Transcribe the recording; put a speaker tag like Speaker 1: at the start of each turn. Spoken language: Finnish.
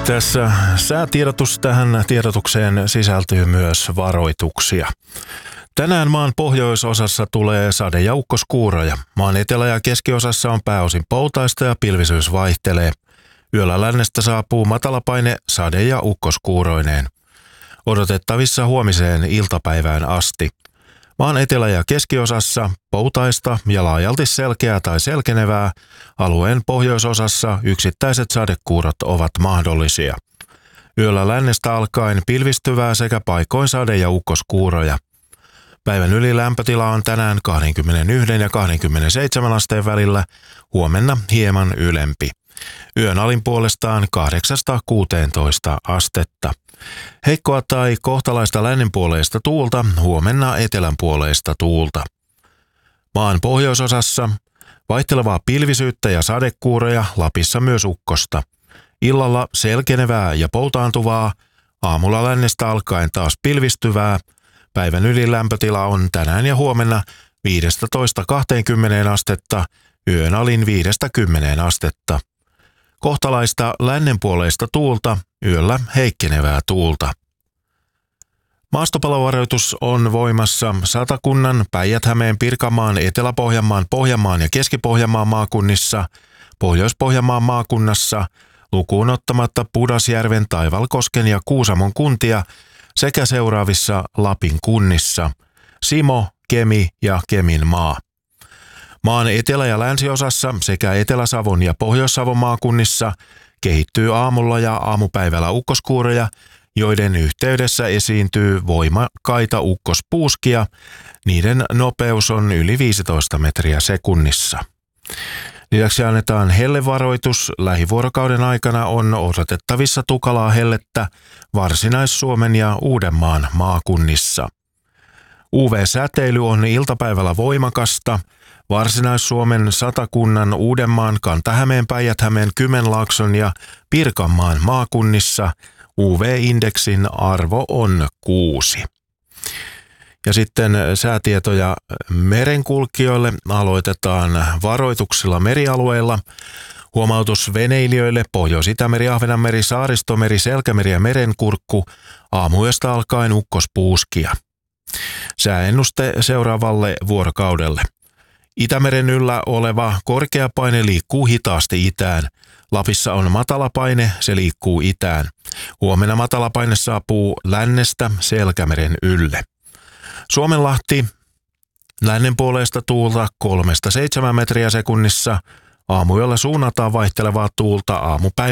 Speaker 1: Tässä säätiedotus, tähän tiedotukseen sisältyy myös varoituksia. Tänään maan pohjoisosassa tulee sade- ja ukkoskuuroja. Maan etelä- ja keskiosassa on pääosin poutaista ja pilvisyys vaihtelee. Yöllä lännestä saapuu matalapaine sade- ja ukkoskuuroineen. Odotettavissa huomiseen iltapäivään asti. Maan etelä- ja keskiosassa poutaista ja laajalti selkeää tai selkenevää, alueen pohjoisosassa yksittäiset sadekuurot ovat mahdollisia. Yöllä lännestä alkaen pilvistyvää sekä paikoin sade- ja ukkoskuuroja. Päivän ylilämpötila on tänään 21 ja 27 asteen välillä, huomenna hieman ylempi. Yön alin puolestaan 8-16 astetta. Heikkoa tai kohtalaista lännenpuoleista tuulta, huomenna etelänpuoleista tuulta. Maan pohjoisosassa vaihtelevaa pilvisyyttä ja sadekuuroja, Lapissa myös ukkosta. Illalla selkenevää ja poutaantuvaa, aamulla lännestä alkaen taas pilvistyvää. Päivän ylilämpötila on tänään ja huomenna 15-20 astetta, yön alin 5-10 astetta. Kohtalaista lännenpuoleista tuulta, yöllä heikkenevää tuulta. Maastopalovaroitus on voimassa Satakunnan, Päijät-Hämeen, Pirkanmaan, Etelä-Pohjanmaan, Pohjanmaan ja Keski-Pohjanmaan maakunnissa, Pohjois-Pohjanmaan maakunnassa, lukuun ottamatta Pudasjärven, Taivalkosken ja Kuusamon kuntia sekä seuraavissa Lapin kunnissa, Simo, Kemi ja Keminmaa. Maan etelä- ja länsiosassa sekä Etelä-Savon ja Pohjois-Savon maakunnissa kehittyy aamulla ja aamupäivällä ukkoskuuroja, joiden yhteydessä esiintyy voimakkaita ukkospuuskia. Niiden nopeus on yli 15 metriä sekunnissa. Lisäksi annetaan hellevaroitus. Lähivuorokauden aikana on odotettavissa tukalaa hellettä Varsinais-Suomen ja Uudenmaan maakunnissa. UV-säteily on iltapäivällä voimakasta. Varsinais-Suomen, Satakunnan, Uudenmaan, Kanta-Hämeen, Päijät-Hämeen, Kymenlaakson ja Pirkanmaan maakunnissa UV-indeksin arvo on 6. Ja sitten säätietoja merenkulkijoille aloitetaan varoituksilla merialueilla. Huomautus veneilijöille Pohjois-Itämeri, Ahvenanmeri, Saaristomeri, Selkämeri ja Merenkurkku aamuyöstä alkaen ukkospuuskia. Sääennuste seuraavalle vuorokaudelle. Itämeren yllä oleva korkeapaine liikkuu hitaasti itään. Lapissa on matalapaine, se liikkuu itään. Huomenna matalapaine saapuu lännestä Selkämeren ylle. Suomenlahti, lännenpuoleista tuulta 3-7 metriä sekunnissa. Aamuyöllä suunnataan vaihtelevaa tuulta aamupäivällä